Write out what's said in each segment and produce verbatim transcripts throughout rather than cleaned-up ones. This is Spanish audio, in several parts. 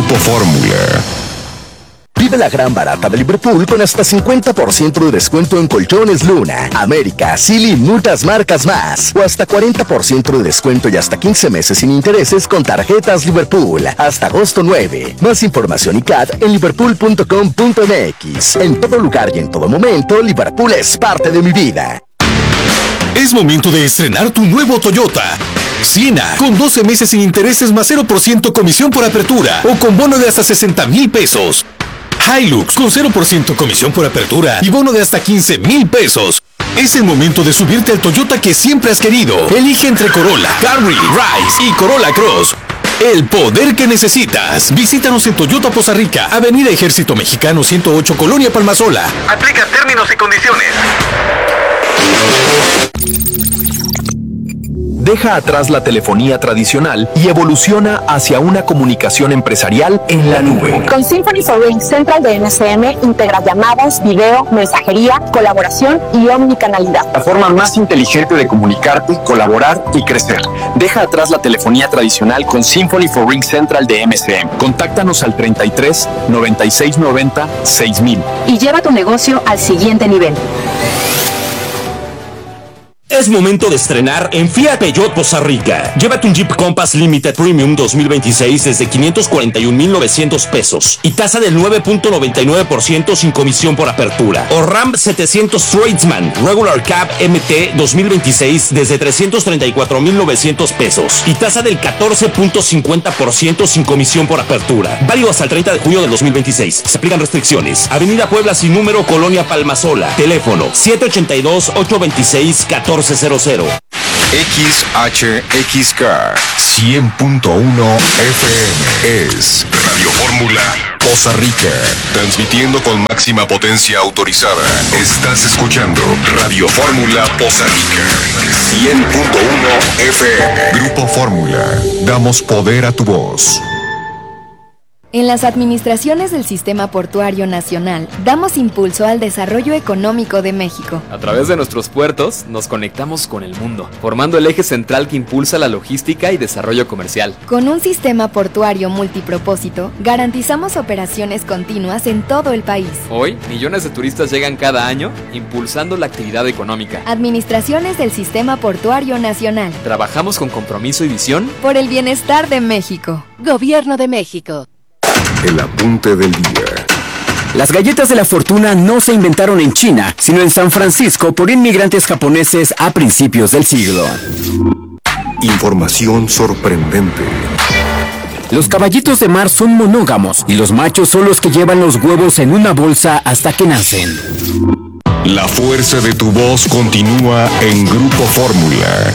Grupo Fórmula. Vive la gran barata de Liverpool con hasta cincuenta por ciento de descuento en colchones Luna, América, Silly y muchas marcas más. O hasta cuarenta por ciento de descuento y hasta quince meses sin intereses con tarjetas Liverpool. Hasta agosto nueve. Más información y C A D en liverpool punto com punto m x. En todo lugar y en todo momento, Liverpool es parte de mi vida. Es momento de estrenar tu nuevo Toyota Siena, con doce meses sin intereses más cero por ciento comisión por apertura o con bono de hasta sesenta mil pesos. Hilux, con cero por ciento comisión por apertura y bono de hasta quince mil pesos. Es el momento de subirte al Toyota que siempre has querido. Elige entre Corolla, Camry, Rise y Corolla Cross. El poder que necesitas. Visítanos en Toyota Poza Rica, Avenida Ejército Mexicano ciento ocho, Colonia Palmasola. Aplica términos y condiciones. Deja atrás la telefonía tradicional y evoluciona hacia una comunicación empresarial en la nube. Con Symphony for Ring Central de M S M integra llamadas, video, mensajería, colaboración y omnicanalidad. La forma más inteligente de comunicarte, colaborar y crecer. Deja atrás la telefonía tradicional con Symphony for Ring Central de M S M. Contáctanos al treinta y tres, noventa y seis noventa, seis mil. Y lleva tu negocio al siguiente nivel. Es momento de estrenar en Fiat Peugeot Poza Rica. Llévate un Jeep Compass Limited Premium dos mil veintiséis desde quinientos cuarenta y un mil novecientos pesos y tasa del nueve punto noventa y nueve por ciento sin comisión por apertura. O Ram setecientos Tradesman Regular Cab M T dos mil veintiséis desde trescientos treinta y cuatro mil novecientos pesos y tasa del catorce punto cincuenta por ciento sin comisión por apertura. Válido hasta el treinta de junio del dos mil veintiséis. Se aplican restricciones. Avenida Puebla sin número, Colonia Palmasola. Teléfono siete ocho dos, ocho dos seis, uno cuatro cero cero. X H X K cien punto uno F M es Radio Fórmula Poza Rica, transmitiendo con máxima potencia autorizada. Estás escuchando Radio Fórmula Poza Rica cien punto uno F M. Grupo Fórmula, damos poder a tu voz. En las administraciones del Sistema Portuario Nacional, damos impulso al desarrollo económico de México. A través de nuestros puertos, nos conectamos con el mundo, formando el eje central que impulsa la logística y desarrollo comercial. Con un sistema portuario multipropósito, garantizamos operaciones continuas en todo el país. Hoy, millones de turistas llegan cada año, impulsando la actividad económica. Administraciones del Sistema Portuario Nacional. Trabajamos con compromiso y visión por el bienestar de México. Gobierno de México. El apunte del día. Las galletas de la fortuna no se inventaron en China, sino en San Francisco por inmigrantes japoneses a principios del siglo. Información sorprendente. Los caballitos de mar son monógamos y los machos son los que llevan los huevos en una bolsa hasta que nacen. La fuerza de tu voz continúa en Grupo Fórmula.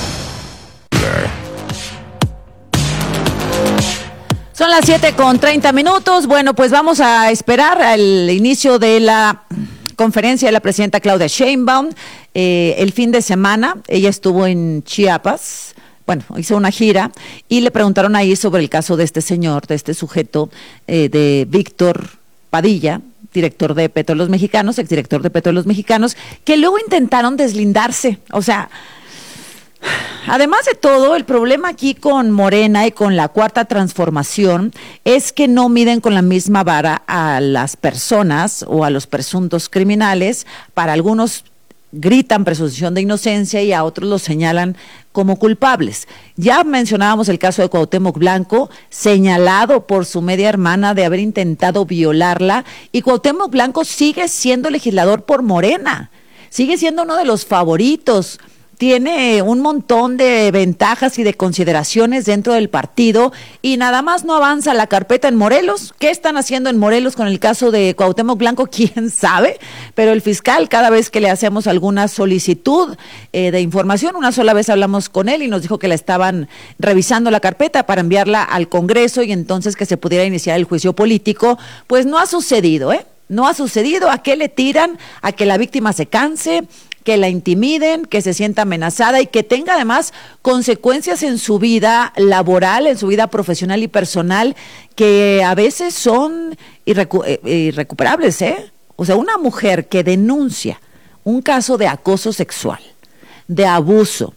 Son las siete con treinta minutos. Bueno, pues vamos a esperar al inicio de la conferencia de la presidenta Claudia Sheinbaum. Eh, el fin de semana, ella estuvo en Chiapas, bueno, hizo una gira y le preguntaron ahí sobre el caso de este señor, de este sujeto, eh, de Víctor Padilla, director de Petróleos Mexicanos, exdirector de Petróleos Mexicanos, que luego intentaron deslindarse, o sea... Además de todo, el problema aquí con Morena y con la Cuarta Transformación es que no miden con la misma vara a las personas o a los presuntos criminales. Para algunos gritan presunción de inocencia y a otros los señalan como culpables. Ya mencionábamos el caso de Cuauhtémoc Blanco, señalado por su media hermana de haber intentado violarla, y Cuauhtémoc Blanco sigue siendo legislador por Morena, sigue siendo uno de los favoritos. Tiene un montón de ventajas y de consideraciones dentro del partido y nada más no avanza la carpeta en Morelos. ¿Qué están haciendo en Morelos con el caso de Cuauhtémoc Blanco? ¿Quién sabe? Pero el fiscal, cada vez que le hacemos alguna solicitud eh, de información, una sola vez hablamos con él y nos dijo que la estaban revisando la carpeta para enviarla al Congreso y entonces que se pudiera iniciar el juicio político. Pues no ha sucedido, ¿eh? No ha sucedido. ¿A qué le tiran? A que la víctima se canse, que la intimiden, que se sienta amenazada y que tenga además consecuencias en su vida laboral, en su vida profesional y personal, que a veces son irrecu- irrecuperables, ¿eh? O sea, una mujer que denuncia un caso de acoso sexual, de abuso,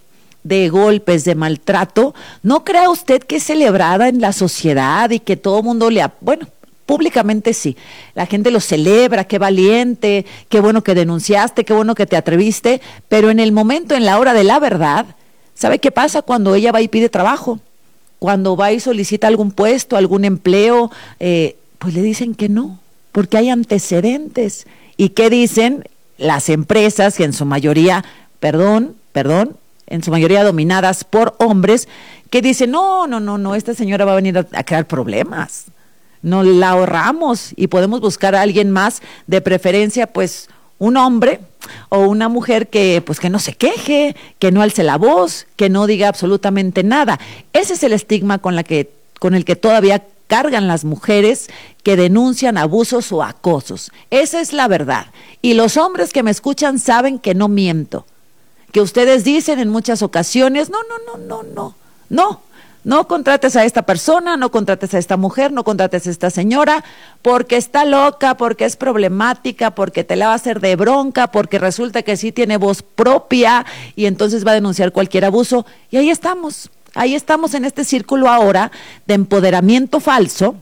de golpes, de maltrato, ¿no crea usted que es celebrada en la sociedad y que todo el mundo le... Ha, bueno, públicamente sí, la gente lo celebra, qué valiente, qué bueno que denunciaste, qué bueno que te atreviste, pero en el momento, en la hora de la verdad, ¿sabe qué pasa cuando ella va y pide trabajo? Cuando va y solicita algún puesto, algún empleo, eh, pues le dicen que no, porque hay antecedentes. ¿Y qué dicen las empresas, que en su mayoría, perdón, perdón, en su mayoría dominadas por hombres, que dicen, no, no, no, no, esta señora va a venir a, a crear problemas? Nos la ahorramos y podemos buscar a alguien más, de preferencia, pues, un hombre o una mujer que, pues, que no se queje, que no alce la voz, que no diga absolutamente nada. Ese es el estigma con la que, con el que todavía cargan las mujeres que denuncian abusos o acosos. Esa es la verdad. Y los hombres que me escuchan saben que no miento. Que ustedes dicen en muchas ocasiones, no, no, no, no, no, no. No contrates a esta persona, no contrates a esta mujer, no contrates a esta señora, porque está loca, porque es problemática, porque te la va a hacer de bronca, porque resulta que sí tiene voz propia y entonces va a denunciar cualquier abuso. Y ahí estamos, ahí estamos en este círculo ahora de empoderamiento falso,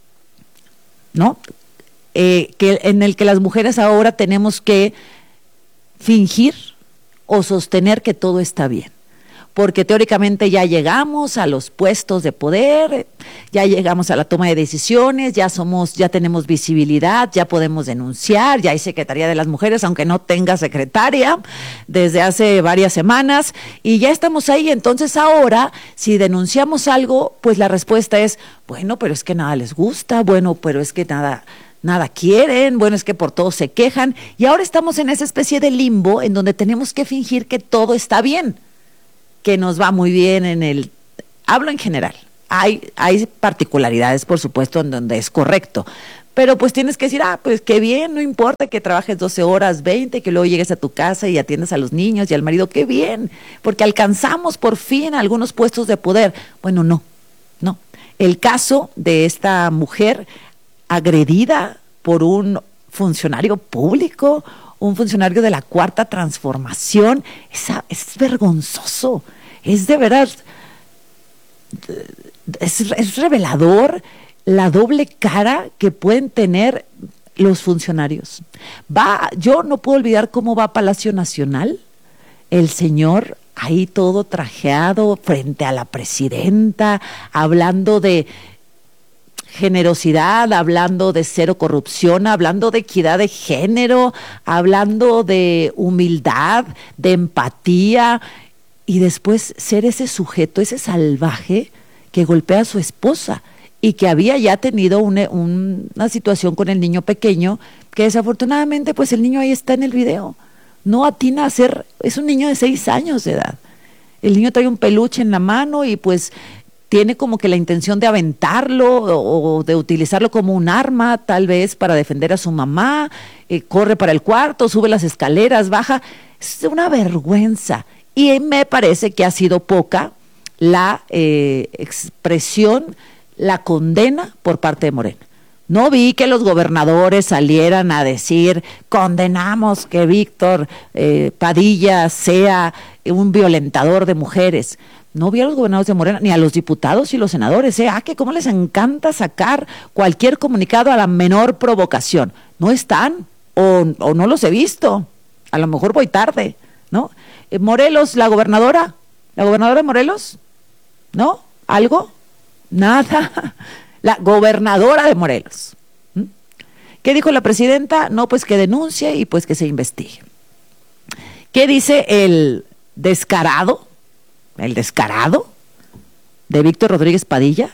¿no? Eh, que, en el que las mujeres ahora tenemos que fingir o sostener que todo está bien. Porque teóricamente ya llegamos a los puestos de poder, ya llegamos a la toma de decisiones, ya somos, ya tenemos visibilidad, ya podemos denunciar, ya hay Secretaría de las Mujeres, aunque no tenga secretaria, desde hace varias semanas, y ya estamos ahí. Entonces ahora, si denunciamos algo, pues la respuesta es, bueno, pero es que nada les gusta, bueno, pero es que nada... nada quieren, bueno, es que por todo se quejan, y ahora estamos en esa especie de limbo en donde tenemos que fingir que todo está bien, que nos va muy bien en el... Hablo en general, hay, hay particularidades, por supuesto, en donde es correcto, pero pues tienes que decir, ah, pues qué bien, no importa que trabajes doce horas, veinte, que luego llegues a tu casa y atiendas a los niños y al marido, qué bien, porque alcanzamos por fin algunos puestos de poder. Bueno, no, no. El caso de esta mujer agredida por un funcionario público, un funcionario de la Cuarta Transformación, es, es vergonzoso, es de verdad, es, es revelador la doble cara que pueden tener los funcionarios. Va, yo no puedo olvidar cómo va a Palacio Nacional, el señor ahí todo trajeado frente a la presidenta, hablando de generosidad, hablando de cero corrupción, hablando de equidad de género, hablando de humildad, de empatía, y después ser ese sujeto, ese salvaje que golpea a su esposa y que había ya tenido una, un, una situación con el niño pequeño, que desafortunadamente pues el niño ahí está en el video, no atina a ser, es un niño de seis años de edad, el niño trae un peluche en la mano y pues tiene como que la intención de aventarlo o, o de utilizarlo como un arma, tal vez para defender a su mamá, eh, corre para el cuarto, sube las escaleras, baja. Es una vergüenza. Y me parece que ha sido poca la eh, expresión, la condena por parte de Morena. No vi que los gobernadores salieran a decir, condenamos que Víctor eh, Padilla sea un violentador de mujeres. No vi a los gobernadores de Morena, ni a los diputados y los senadores, ¿eh? Ah, que cómo les encanta sacar cualquier comunicado a la menor provocación. No están, o, o no los he visto, a lo mejor voy tarde, ¿no? Eh, Morelos, la gobernadora, la gobernadora de Morelos, ¿no? ¿Algo? Nada. La gobernadora de Morelos. ¿Mm? ¿Qué dijo la presidenta? No, pues que denuncie y pues que se investigue. ¿Qué dice el descarado? El descarado de Víctor Rodríguez Padilla,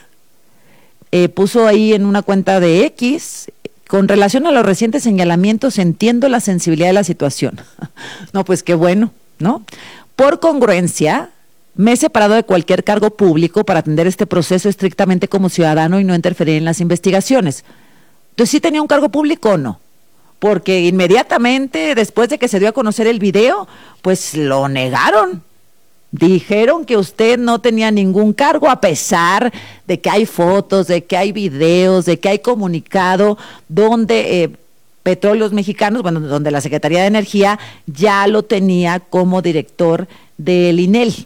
eh, puso ahí en una cuenta de X, con relación a los recientes señalamientos, entiendo la sensibilidad de la situación. No, pues qué bueno, ¿no? Por congruencia, me he separado de cualquier cargo público para atender este proceso estrictamente como ciudadano y no interferir en las investigaciones. Entonces, ¿sí tenía un cargo público o no? Porque inmediatamente después de que se dio a conocer el video, pues lo negaron. Dijeron que usted no tenía ningún cargo, a pesar de que hay fotos, de que hay videos, de que hay comunicado donde eh, Petróleos Mexicanos, bueno, donde la Secretaría de Energía ya lo tenía como director del INEL.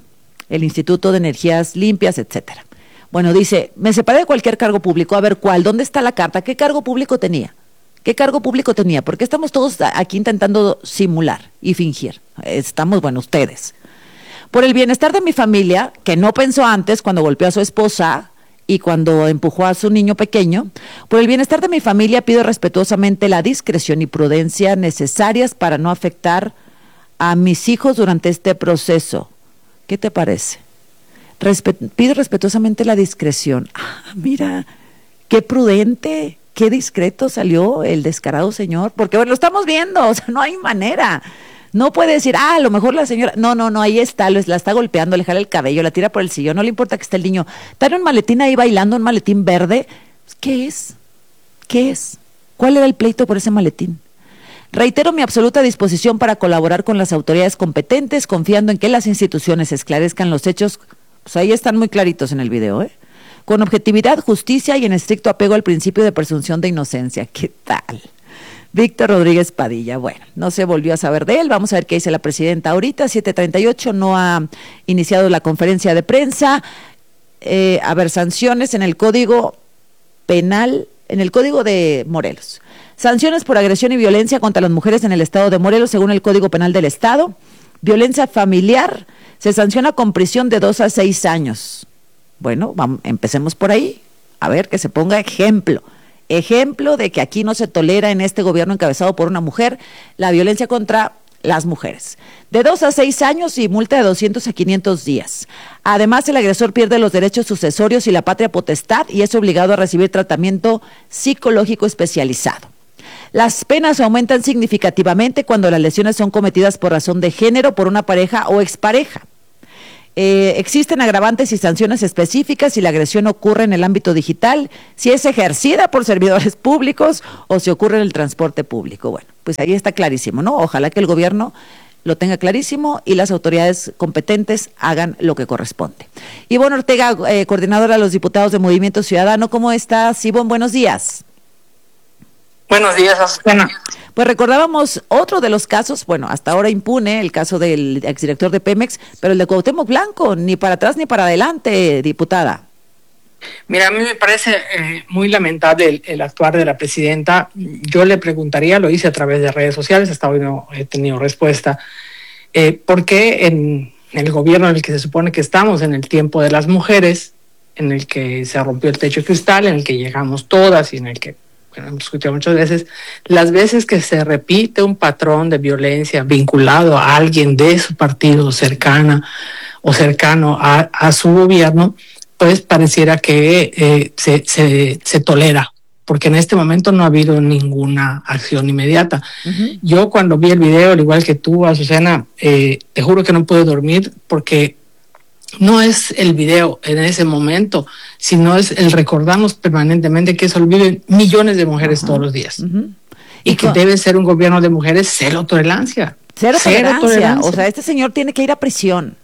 el Instituto de Energías Limpias, etcétera. Bueno, dice, me separé de cualquier cargo público. A ver, ¿cuál? ¿Dónde está la carta? ¿Qué cargo público tenía? ¿Qué cargo público tenía? Porque estamos todos aquí intentando simular y fingir. Estamos, bueno, ustedes. Por el bienestar de mi familia, que no pensó antes cuando golpeó a su esposa y cuando empujó a su niño pequeño, por el bienestar de mi familia pido respetuosamente la discreción y prudencia necesarias para no afectar a mis hijos durante este proceso. ¿Qué te parece? Respet- pido respetuosamente la discreción. Ah, mira, qué prudente. Qué discreto salió el descarado señor, porque bueno, lo estamos viendo, o sea, no hay manera. No puede decir, ah, a lo mejor la señora, no, no, no, ahí está, la está golpeando, le jala el cabello, la tira por el sillón, no le importa que esté el niño. Está en un maletín ahí bailando, un maletín verde. ¿Qué es? ¿Qué es? ¿Cuál era el pleito por ese maletín? Reitero mi absoluta disposición para colaborar con las autoridades competentes, confiando en que las instituciones esclarezcan los hechos. Pues ahí están muy claritos en el video, ¿eh? Con objetividad, justicia y en estricto apego al principio de presunción de inocencia. ¿Qué tal? Víctor Rodríguez Padilla. Bueno, no se volvió a saber de él. Vamos a ver qué dice la presidenta ahorita. siete treinta y ocho, no ha iniciado la conferencia de prensa. Eh, a ver, sanciones en el Código Penal, en el Código de Morelos. Sanciones por agresión y violencia contra las mujeres en el estado de Morelos, según el Código Penal del Estado. Violencia familiar se sanciona con prisión de dos a seis años. Bueno, vamos, empecemos por ahí, a ver, que se ponga ejemplo, ejemplo de que aquí no se tolera en este gobierno encabezado por una mujer la violencia contra las mujeres. De dos a seis años y multa de doscientos a quinientos días. Además, el agresor pierde los derechos sucesorios y la patria potestad y es obligado a recibir tratamiento psicológico especializado. Las penas aumentan significativamente cuando las lesiones son cometidas por razón de género, por una pareja o expareja. Eh, existen agravantes y sanciones específicas si la agresión ocurre en el ámbito digital, si es ejercida por servidores públicos o si ocurre en el transporte público. Bueno, pues ahí está clarísimo, ¿no? Ojalá que el gobierno lo tenga clarísimo y las autoridades competentes hagan lo que corresponde. Ivonne Ortega, eh, coordinadora de los diputados de Movimiento Ciudadano, ¿cómo estás, Ivonne? Buenos días. Buenos días, Azucena. Pues recordábamos otro de los casos, bueno, hasta ahora impune, el caso del exdirector de Pemex, pero el de Cuauhtémoc Blanco, ni para atrás ni para adelante, diputada. Mira, a mí me parece eh, muy lamentable el, el actuar de la presidenta. Yo le preguntaría, lo hice a través de redes sociales, hasta hoy no he tenido respuesta, eh, ¿por qué en el gobierno en el que se supone que estamos, en el tiempo de las mujeres, en el que se rompió el techo de cristal, en el que llegamos todas y en el que hemos discutido muchas veces, las veces que se repite un patrón de violencia vinculado a alguien de su partido cercana o cercano a, a su gobierno, pues pareciera que eh, se, se, se tolera, porque en este momento no ha habido ninguna acción inmediata. Uh-huh. Yo cuando vi el video, al igual que tú, Azucena, eh, te juro que no pude dormir porque no es el video en ese momento, sino es el recordarnos permanentemente que eso viven millones de mujeres uh-huh. todos los días. Uh-huh. Y, y que con... debe ser un gobierno de mujeres cero tolerancia. Cero, cero tolerancia. tolerancia. O sea, este señor tiene que ir a prisión.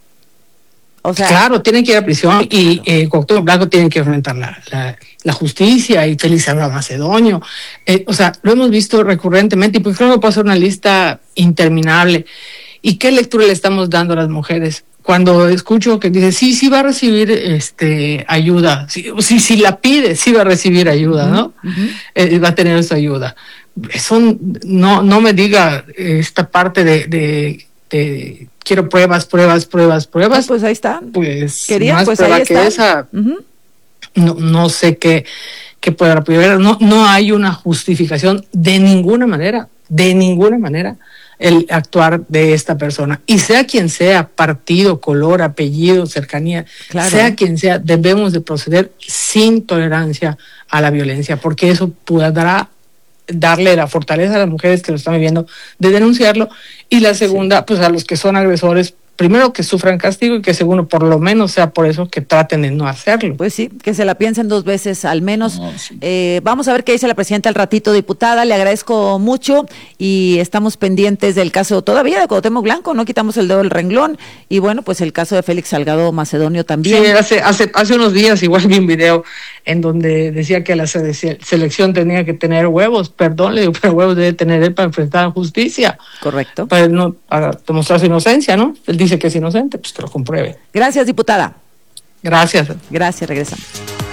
O sea, claro, tiene que ir a prisión y eh, Cuauhtémoc Blanco tiene que enfrentar la, la, la justicia y Félix Salgado Macedonio. Eh, o sea, lo hemos visto recurrentemente y pues creo que puede ser una lista interminable. ¿Y qué lectura le estamos dando a las mujeres? Cuando escucho que dice, sí, sí va a recibir este ayuda, sí, sí, sí la pide, sí va a recibir ayuda, ¿no? Uh-huh. Eh, va a tener su ayuda. Eso no, no me diga esta parte de, de, de quiero pruebas, pruebas, pruebas, pruebas. Ah, pues ahí están. Pues querían, más pues prueba ahí que está. esa. Uh-huh. No, no sé qué, qué pueda apoyar. No, no hay una justificación de ninguna manera, de ninguna manera, el actuar de esta persona. Y sea quien sea, partido, color, apellido, cercanía, claro. sea quien sea, debemos de proceder sin tolerancia a la violencia, porque eso podrá darle la fortaleza a las mujeres que lo están viviendo de denunciarlo, y la segunda, sí. pues a los que son agresores, primero que sufran castigo y que segundo, por lo menos sea por eso que traten de no hacerlo. Pues sí, que se la piensen dos veces al menos. No, sí. eh, vamos a ver qué dice la presidenta al ratito, diputada, le agradezco mucho y estamos pendientes del caso todavía de Cuauhtémoc Blanco, no quitamos el dedo del renglón, y bueno, pues el caso de Félix Salgado Macedonio también. Sí, hace, hace, hace unos días igual vi un video en donde decía que la selección tenía que tener huevos, perdón, le digo, pero huevos debe tener él para enfrentar a justicia. Correcto. Para no, para demostrar su inocencia, ¿no? Él dice que es inocente, pues que lo compruebe. Gracias, diputada. Gracias. Gracias, regresamos.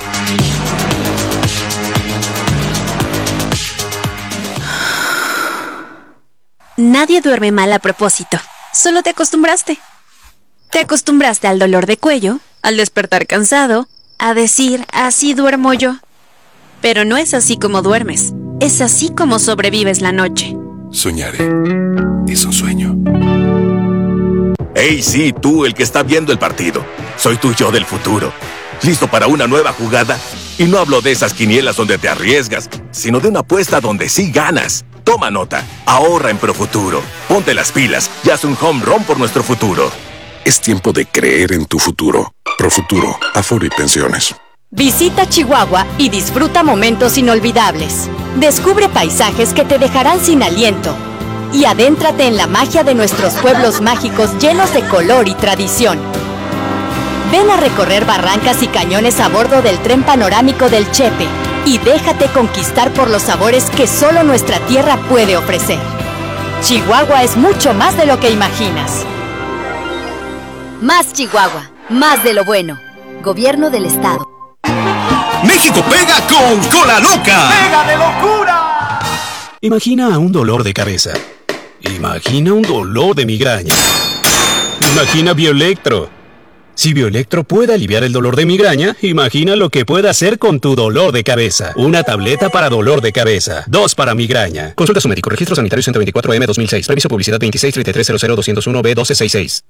Nadie duerme mal a propósito, solo te acostumbraste. Te acostumbraste al dolor de cuello, al despertar cansado, a decir, así duermo yo. Pero no es así como duermes, es así como sobrevives la noche. Soñaré. Es un sueño. Hey, sí, tú, el que está viendo el partido. Soy tu yo del futuro. ¿Listo para una nueva jugada? Y no hablo de esas quinielas donde te arriesgas, sino de una apuesta donde sí ganas. Toma nota, ahorra en Profuturo. Ponte las pilas y haz un home run por nuestro futuro. Es tiempo de creer en tu futuro. Profuturo, Afore y Pensiones. Visita Chihuahua y disfruta momentos inolvidables. Descubre paisajes que te dejarán sin aliento. Y adéntrate en la magia de nuestros pueblos mágicos llenos de color y tradición. Ven a recorrer barrancas y cañones a bordo del tren panorámico del Chepe y déjate conquistar por los sabores que solo nuestra tierra puede ofrecer. Chihuahua es mucho más de lo que imaginas. Más Chihuahua, más de lo bueno. Gobierno del Estado. México pega con Cola Loca. ¡Pega de locura! Imagina un dolor de cabeza. Imagina un dolor de migraña. Imagina Bioelectro. Si Bioelectro puede aliviar el dolor de migraña, imagina lo que puede hacer con tu dolor de cabeza. Una tableta para dolor de cabeza. Dos para migraña. Consulta a su médico. Registro sanitario ciento veinticuatro M dos mil seis. Previso publicidad veintiséis treinta y tres cero cero doscientos uno B doce sesenta y seis.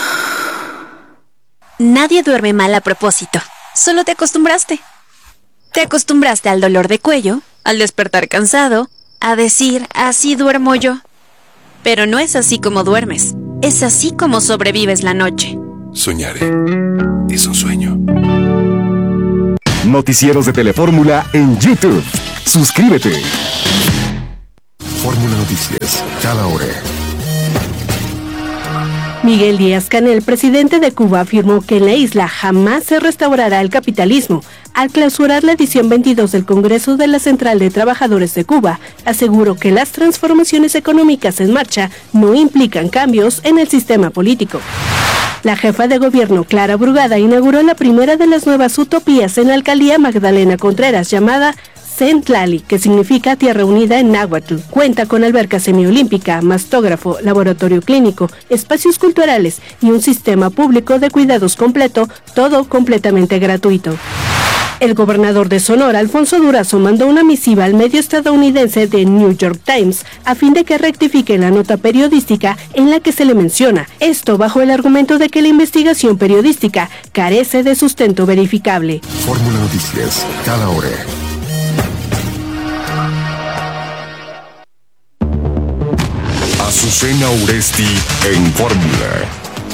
Nadie duerme mal a propósito, solo te acostumbraste. Te acostumbraste al dolor de cuello, al despertar cansado, a decir, así duermo yo. Pero no es así como duermes, es así como sobrevives la noche. Soñaré. Es un sueño. Noticieros de Telefórmula en YouTube. Suscríbete. Fórmula Noticias, cada hora. Miguel Díaz-Canel, presidente de Cuba, afirmó que en la isla jamás se restaurará el capitalismo. Al clausurar la edición veintidós del Congreso de la Central de Trabajadores de Cuba, aseguró que las transformaciones económicas en marcha no implican cambios en el sistema político. La jefa de gobierno, Clara Brugada, inauguró la primera de las nuevas utopías en la alcaldía Magdalena Contreras, llamada Centlali, que significa Tierra Unida en náhuatl. Cuenta con alberca semiolímpica, mastógrafo, laboratorio clínico, espacios culturales y un sistema público de cuidados completo, todo completamente gratuito. El gobernador de Sonora, Alfonso Durazo, mandó una misiva al medio estadounidense The New York Times a fin de que rectifique la nota periodística en la que se le menciona. Esto bajo el argumento de que la investigación periodística carece de sustento verificable. Fórmula Noticias, cada hora. Azucena Uresti en Fórmula.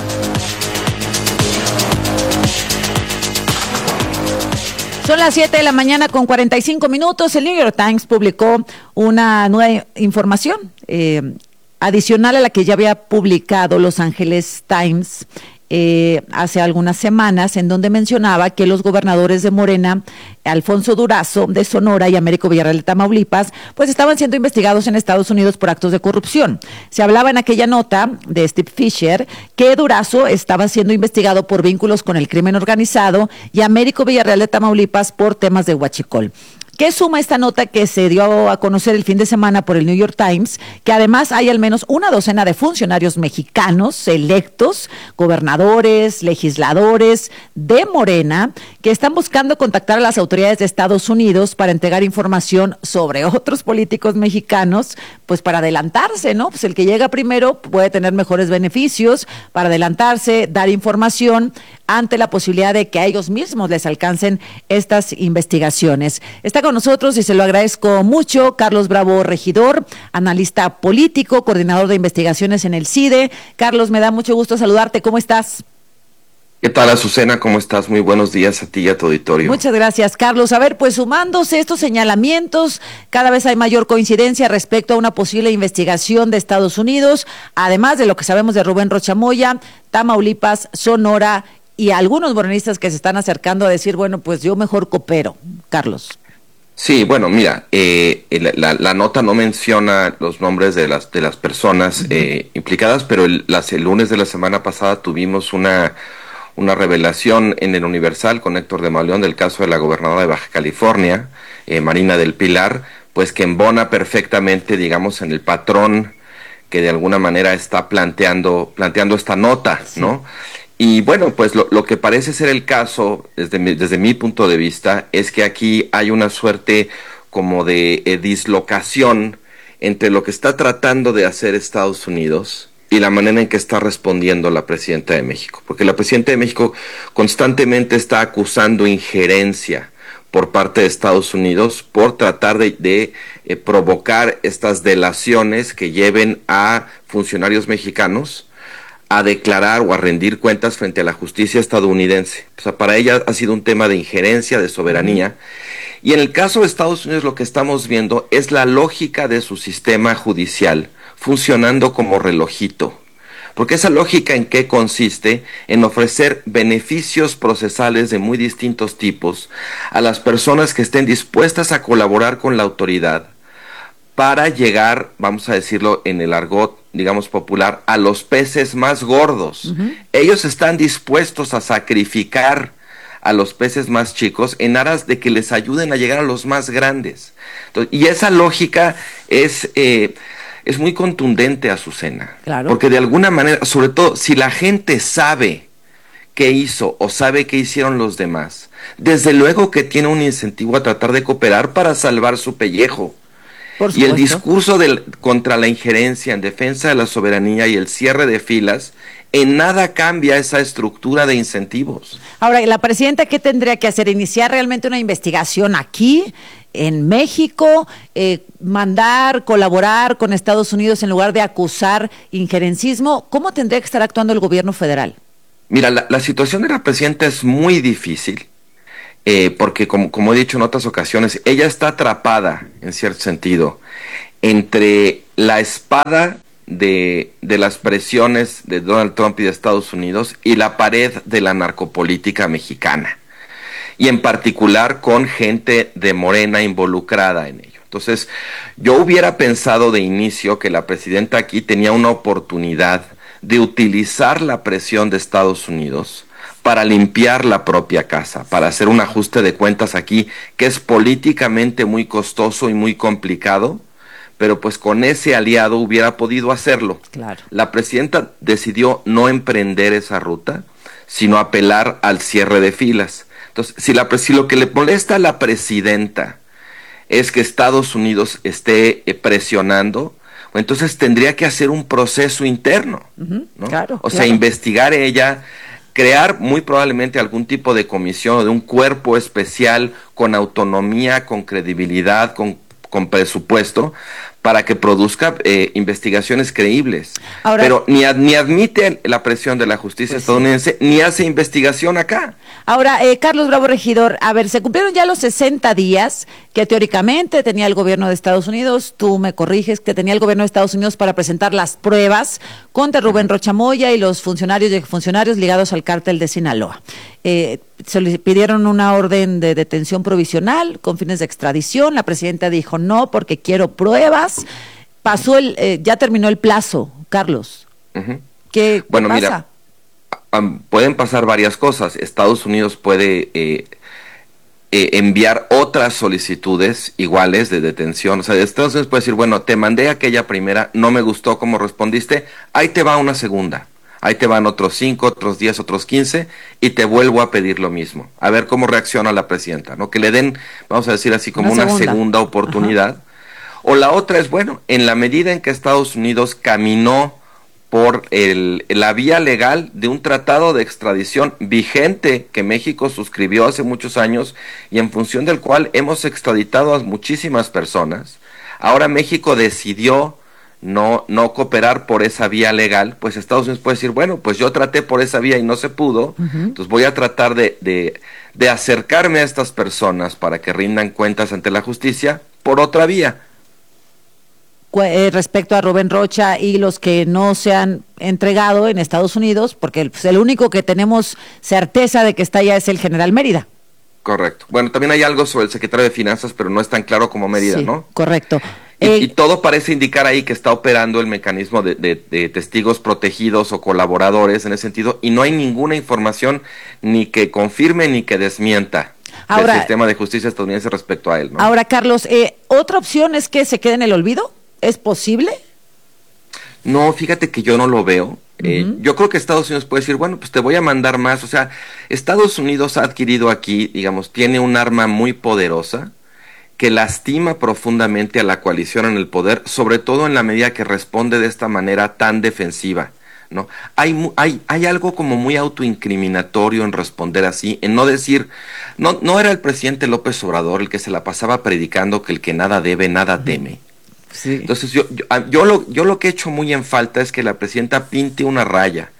Son las siete de la mañana con cuarenta y cinco minutos. El New York Times publicó una nueva información eh, adicional a la que ya había publicado Los Angeles Times eh, hace algunas semanas, en donde mencionaba que los gobernadores de Morena, Alfonso Durazo de Sonora y Américo Villarreal de Tamaulipas, pues estaban siendo investigados en Estados Unidos por actos de corrupción. Se hablaba en aquella nota de Steve Fisher que Durazo estaba siendo investigado por vínculos con el crimen organizado y Américo Villarreal de Tamaulipas por temas de huachicol. ¿Qué suma esta nota que se dio a conocer el fin de semana por el New York Times? Que además hay al menos una docena de funcionarios mexicanos electos, gobernadores, legisladores de Morena, que están buscando contactar a las autoridades de Estados Unidos para entregar información sobre otros políticos mexicanos, pues para adelantarse, ¿no? Pues el que llega primero puede tener mejores beneficios, para adelantarse, dar información ante la posibilidad de que a ellos mismos les alcancen estas investigaciones. Está con nosotros y se lo agradezco mucho Carlos Bravo Regidor, analista político, coordinador de investigaciones en el CIDE. Carlos, me da mucho gusto saludarte. ¿Cómo estás? ¿Qué tal, Azucena? ¿Cómo estás? Muy buenos días a ti y a tu auditorio. Muchas gracias, Carlos. A ver, pues sumándose estos señalamientos, cada vez hay mayor coincidencia respecto a una posible investigación de Estados Unidos, además de lo que sabemos de Rubén Rocha Moya, Tamaulipas, Sonora y algunos morenistas que se están acercando a decir, bueno, pues yo mejor coopero. Carlos. Sí, bueno, mira, eh, la, la nota no menciona los nombres de las de las personas eh, implicadas, pero el, las, el lunes de la semana pasada tuvimos una una revelación en el Universal con Héctor de Mauleón del caso de la gobernadora de Baja California, eh, Marina del Pilar, pues que embona perfectamente, digamos, en el patrón que de alguna manera está planteando planteando esta nota, sí. ¿no? Y bueno, pues lo, lo que parece ser el caso, desde mi, desde mi punto de vista, es que aquí hay una suerte como de eh, dislocación entre lo que está tratando de hacer Estados Unidos y la manera en que está respondiendo la presidenta de México. Porque la presidenta de México constantemente está acusando injerencia por parte de Estados Unidos por tratar de, de eh, provocar estas delaciones que lleven a funcionarios mexicanos a declarar o a rendir cuentas frente a la justicia estadounidense. O sea, para ella ha sido un tema de injerencia, de soberanía. Y en el caso de Estados Unidos lo que estamos viendo es la lógica de su sistema judicial funcionando como relojito. Porque esa lógica, ¿en qué consiste? En ofrecer beneficios procesales de muy distintos tipos a las personas que estén dispuestas a colaborar con la autoridad para llegar, vamos a decirlo en el argot, digamos popular, a los peces más gordos. Uh-huh. Ellos están dispuestos a sacrificar a los peces más chicos en aras de que les ayuden a llegar a los más grandes. Entonces, y esa lógica es, eh, es muy contundente, Azucena. Claro. Porque de alguna manera, sobre todo, si la gente sabe qué hizo o sabe qué hicieron los demás, desde luego que tiene un incentivo a tratar de cooperar para salvar su pellejo. Y el discurso del, contra la injerencia en defensa de la soberanía y el cierre de filas, en nada cambia esa estructura de incentivos. Ahora, ¿la presidenta qué tendría que hacer? ¿Iniciar realmente una investigación aquí, en México? Eh, ¿Mandar, colaborar con Estados Unidos en lugar de acusar injerencismo? ¿Cómo tendría que estar actuando el gobierno federal? Mira, la, la situación de la presidenta es muy difícil. Eh, porque como, como he dicho en otras ocasiones, ella está atrapada, en cierto sentido, entre la espada de, de las presiones de Donald Trump y de Estados Unidos y la pared de la narcopolítica mexicana, y en particular con gente de Morena involucrada en ello. Entonces, yo hubiera pensado de inicio que la presidenta aquí tenía una oportunidad de utilizar la presión de Estados Unidos para limpiar la propia casa, para hacer un ajuste de cuentas aquí, que es políticamente muy costoso y muy complicado, pero pues con ese aliado hubiera podido hacerlo. Claro. La presidenta decidió no emprender esa ruta, sino apelar al cierre de filas. Entonces, si, la, si lo que le molesta a la presidenta es que Estados Unidos esté eh, presionando, entonces tendría que hacer un proceso interno, uh-huh, ¿no? Claro, o sea, claro. investigar ella, crear muy probablemente algún tipo de comisión o de un cuerpo especial con autonomía, con credibilidad, con, con presupuesto, para que produzca eh, investigaciones creíbles. Ahora, pero ni, ad, ni admite la presión de la justicia pues estadounidense, sí. ni hace investigación acá. Ahora, eh, Carlos Bravo Regidor, a ver, se cumplieron ya los sesenta días que teóricamente tenía el gobierno de Estados Unidos, tú me corriges, que tenía el gobierno de Estados Unidos para presentar las pruebas contra Rubén Rocha Moya y los funcionarios y funcionarios ligados al cártel de Sinaloa. Eh, se le pidieron una orden de detención provisional con fines de extradición, la presidenta dijo no porque quiero pruebas. Pasó el, eh, ya terminó el plazo, Carlos. Uh-huh. ¿Qué, bueno, qué pasa? Mira, um, pueden pasar varias cosas. Estados Unidos puede eh, eh, enviar otras solicitudes iguales de detención. O sea, Estados Unidos puede decir, bueno, te mandé aquella primera, no me gustó cómo respondiste, ahí te va una segunda. Ahí te van otros cinco, otros diez, otros quince, y te vuelvo a pedir lo mismo. A ver cómo reacciona la presidenta, ¿no? Que le den, vamos a decir así, como una, una segunda. segunda oportunidad. Ajá. O la otra es, bueno, en la medida en que Estados Unidos caminó por el, la vía legal de un tratado de extradición vigente que México suscribió hace muchos años y en función del cual hemos extraditado a muchísimas personas, ahora México decidió no, no cooperar por esa vía legal, pues Estados Unidos puede decir, bueno, pues yo traté por esa vía y no se pudo, uh-huh. entonces voy a tratar de, de, de acercarme a estas personas para que rindan cuentas ante la justicia por otra vía. Respecto a Rubén Rocha y los que no se han entregado en Estados Unidos, porque pues, el único que tenemos certeza de que está allá es el general Mérida. Correcto. Bueno, también hay algo sobre el secretario de Finanzas, pero no es tan claro como medida, sí, ¿no? Correcto. Y, eh, y todo parece indicar ahí que está operando el mecanismo de, de, de testigos protegidos o colaboradores en ese sentido, y no hay ninguna información ni que confirme ni que desmienta ahora, del sistema de justicia estadounidense respecto a él, ¿no? Ahora, Carlos, eh, ¿otra opción es que se quede en el olvido? ¿Es posible? No, fíjate que yo no lo veo. Eh, uh-huh. Yo creo que Estados Unidos puede decir, bueno, pues te voy a mandar más. O sea, Estados Unidos ha adquirido aquí, digamos, tiene un arma muy poderosa que lastima profundamente a la coalición en el poder, sobre todo en la medida que responde de esta manera tan defensiva, ¿no? Hay, hay, hay algo como muy autoincriminatorio en responder así, en no decir, no, no era el presidente López Obrador el que se la pasaba predicando que el que nada debe, nada teme. Sí. Entonces yo, yo, yo, lo, yo lo que he hecho muy en falta es que la presidenta pinte una raya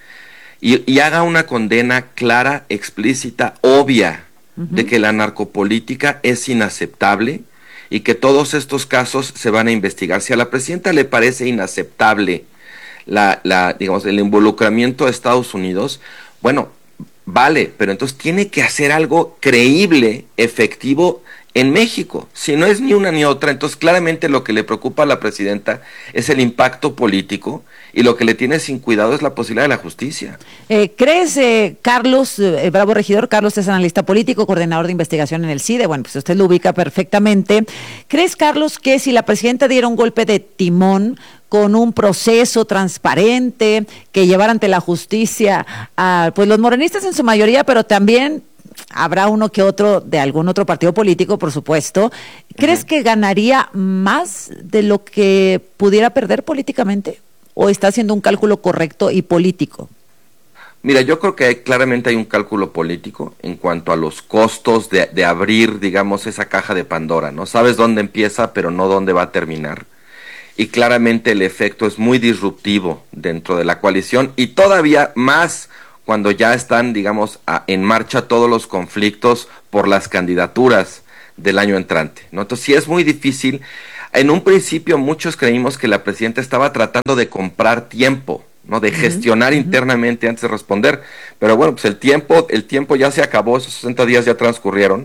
y, y haga una condena clara, explícita, obvia, uh-huh, de que la narcopolítica es inaceptable y que todos estos casos se van a investigar. Si a la presidenta le parece inaceptable la, la, digamos, el involucramiento de Estados Unidos, bueno, vale, pero entonces tiene que hacer algo creíble, efectivo, en México. Si no es ni una ni otra, entonces claramente lo que le preocupa a la presidenta es el impacto político, y lo que le tiene sin cuidado es la posibilidad de la justicia. Eh, ¿Crees, eh, Carlos, eh, Bravo Regidor, Carlos es analista político, coordinador de investigación en el CIDE, bueno, pues usted lo ubica perfectamente. ¿Crees, Carlos, que si la presidenta diera un golpe de timón con un proceso transparente que llevara ante la justicia a pues los morenistas en su mayoría, pero también habrá uno que otro de algún otro partido político, por supuesto, ¿crees uh-huh. que ganaría más de lo que pudiera perder políticamente? ¿O está haciendo un cálculo correcto y político? Mira, yo creo que hay, claramente hay un cálculo político en cuanto a los costos de, de abrir, digamos, esa caja de Pandora, ¿no? Sabes dónde empieza, pero no dónde va a terminar. Y claramente el efecto es muy disruptivo dentro de la coalición, y todavía más cuando ya están, digamos, a, en marcha todos los conflictos por las candidaturas del año entrante, ¿no? Entonces sí es muy difícil. En un principio muchos creímos que la presidenta estaba tratando de comprar tiempo, ¿no? De gestionar uh-huh. internamente antes de responder, pero bueno, pues el tiempo, el tiempo ya se acabó, esos sesenta días ya transcurrieron,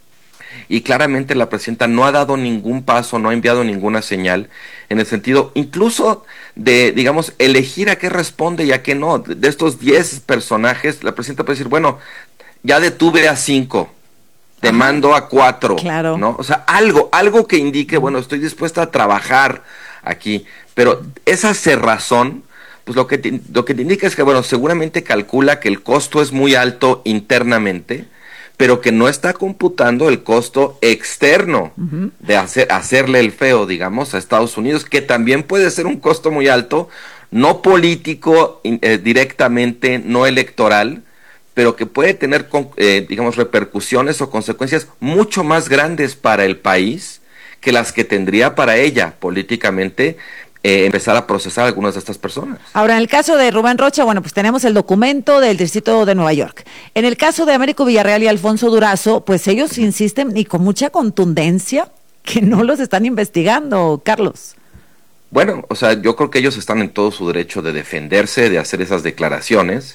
y claramente la presidenta no ha dado ningún paso, no ha enviado ninguna señal en el sentido, incluso de, digamos, elegir a qué responde y a qué no. De estos diez personajes, la presidenta puede decir, bueno, ya detuve a cinco, te Ajá. mando a cuatro, claro. ¿no? O sea, algo, algo que indique, bueno, estoy dispuesta a trabajar aquí, pero esa cerrazón, pues lo que te, lo que te indica es que, bueno, seguramente calcula que el costo es muy alto internamente, pero que no está computando el costo externo uh-huh. de hacer, hacerle el feo, digamos, a Estados Unidos, que también puede ser un costo muy alto, no político eh, directamente, no electoral, pero que puede tener, eh, digamos, repercusiones o consecuencias mucho más grandes para el país que las que tendría para ella políticamente eh, empezar a procesar a algunas de estas personas. Ahora, en el caso de Rubén Rocha, bueno, pues tenemos el documento del Distrito de Nueva York. En el caso de Américo Villarreal y Alfonso Durazo, pues ellos insisten y con mucha contundencia que no los están investigando, Carlos. Bueno, o sea, yo creo que ellos están en todo su derecho de defenderse, de hacer esas declaraciones,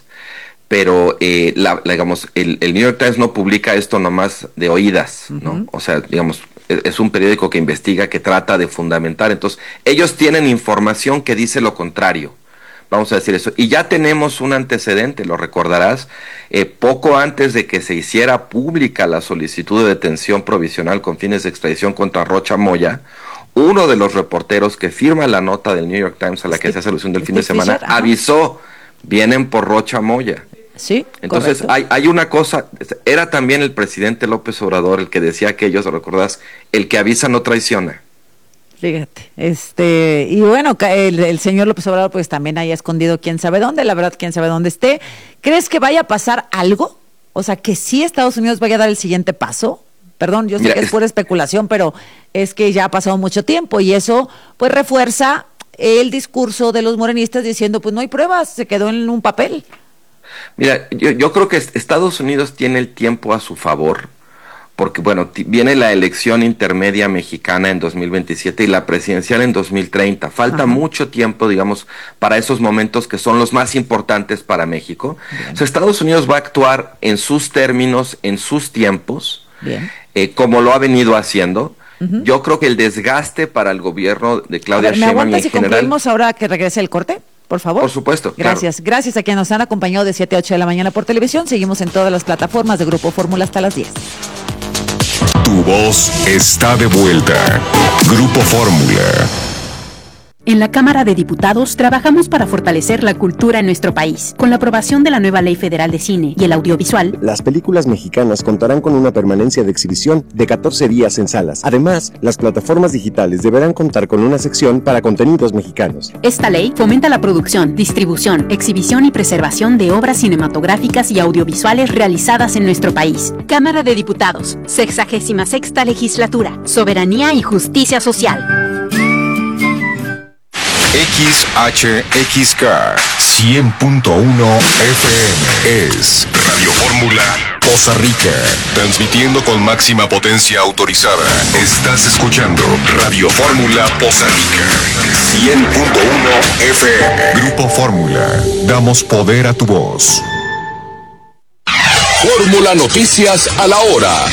pero eh, la, la, digamos, el, el New York Times no publica esto nomás de oídas, uh-huh. ¿no? O sea, digamos, es, es un periódico que investiga, que trata de fundamentar. Entonces, ellos tienen información que dice lo contrario, vamos a decir eso. Y ya tenemos un antecedente, lo recordarás, eh, poco antes de que se hiciera pública la solicitud de detención provisional con fines de extradición contra Rocha Moya, uno de los reporteros que firma la nota del New York Times a la que se hace alusión del fin de semana, avisó, vienen por Rocha Moya. Sí, entonces hay, hay una cosa, era también el presidente López Obrador el que decía aquello, ¿te recordás? El que avisa no traiciona. Fíjate, este, y bueno, el, el señor López Obrador pues también haya escondido quién sabe dónde, la verdad quién sabe dónde esté. ¿Crees que vaya a pasar algo? O sea, que sí Estados Unidos vaya a dar el siguiente paso. Perdón, yo sé Mira, que es, es pura especulación, pero es que ya ha pasado mucho tiempo y eso pues refuerza el discurso de los morenistas diciendo pues no hay pruebas, se quedó en un papel. Mira, yo, yo creo que Estados Unidos tiene el tiempo a su favor, porque bueno, t- viene la elección intermedia mexicana en dos mil veintisiete y la presidencial en dos mil treinta. Falta Ajá. mucho tiempo, digamos, para esos momentos que son los más importantes para México. O sea, Estados Unidos va a actuar en sus términos, en sus tiempos, Bien. Eh, como lo ha venido haciendo. Uh-huh. Yo creo que el desgaste para el gobierno de Claudia Sheinbaum. ¿Me aguantas en si general... concluimos ahora que regrese el corte? Por favor. Por supuesto. Gracias. Claro. Gracias a quienes nos han acompañado de siete a ocho de la mañana por televisión. Seguimos en todas las plataformas de Grupo Fórmula hasta las diez. Tu voz está de vuelta. Grupo Fórmula. En la Cámara de Diputados trabajamos para fortalecer la cultura en nuestro país. Con la aprobación de la nueva Ley Federal de Cine y el Audiovisual, las películas mexicanas contarán con una permanencia de exhibición de catorce días en salas. Además, las plataformas digitales deberán contar con una sección para contenidos mexicanos. Esta ley fomenta la producción, distribución, exhibición y preservación de obras cinematográficas y audiovisuales realizadas en nuestro país. Cámara de Diputados, sexagésima sexta legislatura, soberanía y justicia social. X H X K cien punto uno F M es Radio Fórmula Poza Rica, transmitiendo con máxima potencia autorizada. Estás escuchando Radio Fórmula Poza Rica cien punto uno F M. Grupo Fórmula, damos poder a tu voz. Fórmula Noticias a la hora.